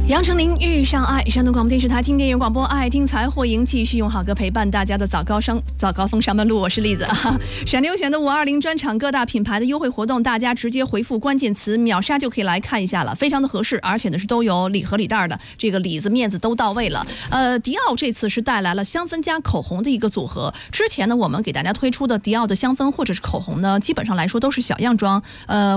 杨丞琳遇上爱，山东广播电视台经典有广播爱听财货营继续用好歌陪伴大家的早高峰上班路，我是栗子。闪牛选的520专场各大品牌的优惠活动，大家直接回复关键词秒杀就可以来看一下了，非常的合适，而且呢是都有礼盒礼袋的，这个里子面子都到位了。迪奥这次是带来了香氛加口红的一个组合，之前呢我们给大家推出的迪奥的香氛或者是口红呢，基本上来说都是小样装，